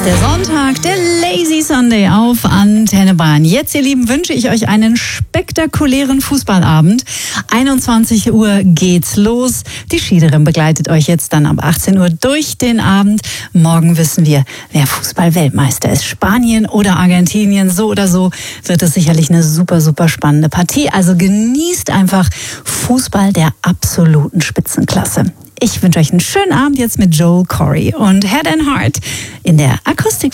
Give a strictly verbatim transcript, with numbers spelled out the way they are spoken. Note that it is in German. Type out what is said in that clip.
ist der Sonntag, der Lazy Sunday auf Antenne Bayern. Jetzt, ihr Lieben, wünsche ich euch einen spektakulären Fußballabend. einundzwanzig Uhr geht's los. Die Schiederin begleitet euch jetzt dann ab achtzehn Uhr durch den Abend. Morgen wissen wir, wer Fußball-Weltmeister ist. Spanien oder Argentinien, so oder so wird es sicherlich eine super, super spannende Partie. Also genießt einfach Fußball der absoluten Spitzenklasse. Ich wünsche euch einen schönen Abend jetzt mit Joel Corry und Head and Heart in der Akustik.